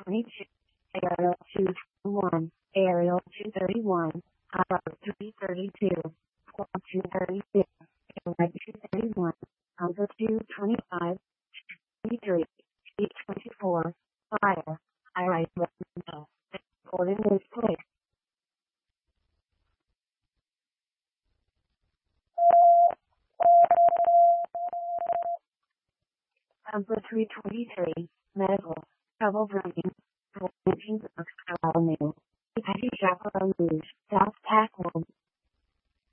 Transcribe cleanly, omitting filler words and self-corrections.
222, Aerial 221, Aerial 231, Power 332, Squad 236, Airline 231, Alpha 225, 23, Speed 24, Fire, I write no. Recording is placed. Alpha 323, Medical, Trouble Breaking, Engine Box Avenue, Petty Chaparral Rouge, South Tack 1.